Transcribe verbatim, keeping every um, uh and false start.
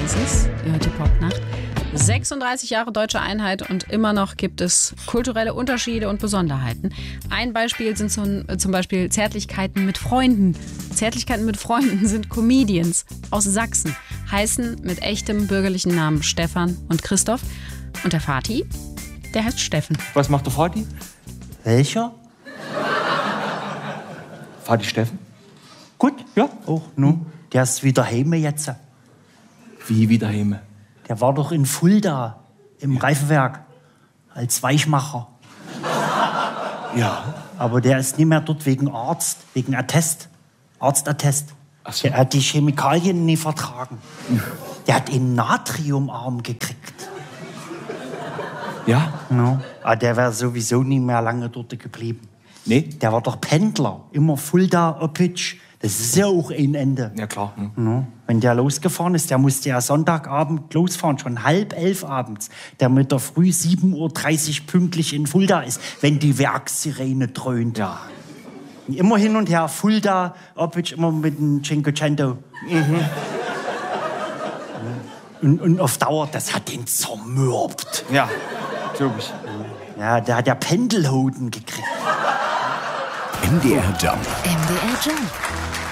Oasis, ihr hört die Popnacht. sechsunddreißig Jahre deutsche Einheit und immer noch gibt es kulturelle Unterschiede und Besonderheiten. Ein Beispiel sind zum, zum Beispiel Zärtlichkeiten mit Freunden. Zärtlichkeiten mit Freunden sind Comedians aus Sachsen, heißen mit echtem bürgerlichen Namen Stefan und Christoph. Und der Vati, der heißt Steffen. Was macht der Vati? Welcher? Vati Steffen? Gut, ja, auch, nu. Der ist wieder heime jetzt. Wie wieder heime? Der war doch in Fulda im Reifenwerk als Weichmacher. Ja. Aber der ist nicht mehr dort wegen Arzt, wegen Attest. Arztattest. Ach so. Der hat die Chemikalien nie vertragen. Der hat einen Natriumarm gekriegt. Ja? No. Aber der wäre sowieso nie mehr lange dort geblieben. Nee? Der war doch Pendler. Immer Fulda, Oppitsch. Das ist ja auch ein Ende. Ja, klar. Hm. No. Wenn der losgefahren ist, der musste ja Sonntagabend losfahren, schon halb elf abends, damit er früh sieben Uhr dreißig pünktlich in Fulda ist, wenn die Werkssirene dröhnt. Ja. Immer hin und her, Fulda, Oppitsch, immer mit dem Cinquecento. Mhm. Und, und auf Dauer, das hat den zermürbt. Ja, glaub ich. Ja, der hat ja Pendelhoden gekriegt. M D R Jump. M D R Jump.